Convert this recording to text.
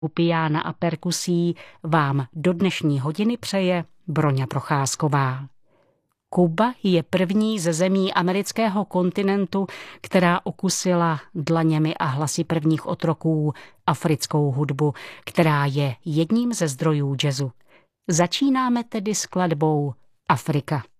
piana a perkusí vám do dnešní hodiny přeje Broňa Procházková. Kuba je první ze zemí amerického kontinentu, která okusila dlaněmi a hlasy prvních otroků africkou hudbu, která je jedním ze zdrojů jazzu. Začínáme tedy skladbou Afrika.